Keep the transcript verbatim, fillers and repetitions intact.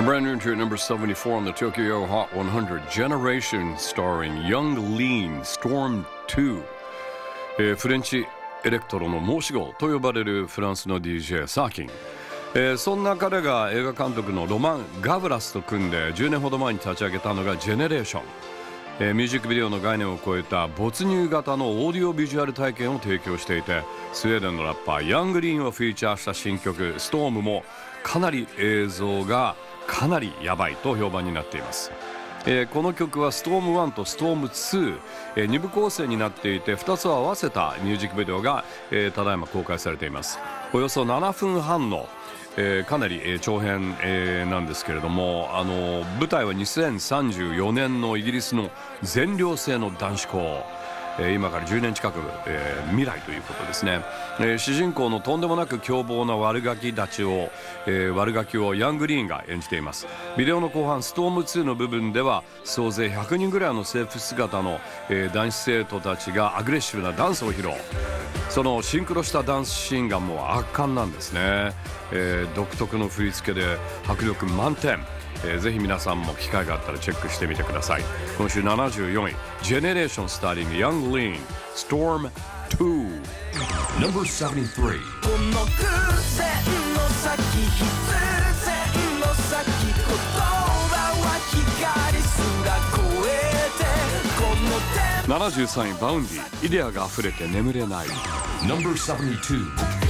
Brand new entry at number seventy-four on the Tokyo Hot one hundred, Generation starring Young Lean, Storm ツー、えー、フレンチエレクトロの申し子と呼ばれるフランスの ディージェー サーキン、えー、そんな彼が映画監督のロマン・ガブラスと組んでじゅうねんほど前に立ち上げたのがジェネレーション、えー、ミュージックビデオの概念を超えた没入型のオーディオビジュアル体験を提供していて、スウェーデンのラッパーヤングリーンをフィーチャーした新曲ストームもかなり映像がかなりやばいと評判になっています。えー、この曲はストームワンとストームツー、えー、に部構成になっていてふたつを合わせたミュージックビデオが、えー、ただいま公開されています。およそななふんはんの、えー、かなり、えー、長編、えー、なんですけれども、あの舞台はにせんさんじゅうよねんのイギリスの全寮制の男子校、えー、今からじゅうねん近く、えー、未来ということですね。えー、主人公のとんでもなく凶暴な悪ガキたちを、えー、悪ガキをヤングリーンが演じています。ビデオの後半ストームツーの部分では総勢ひゃくにんぐらいの制服姿の、えー、男子生徒たちがアグレッシブなダンスを披露。そのシンクロしたダンスシーンがもう圧巻なんですね。えー、独特の振り付けで迫力満点、えー、ぜひ皆さんも機会があったらチェックしてみてください。今週ななじゅうよんい、ジェネレーションスターリングヤングリーン、ストームツー。 Number seventy-three。 この空前の先必然の先言葉は光すら超えてこの手ななじゅうさんい、バウンディ、イデアが溢れて眠れない。 Number seventy-two。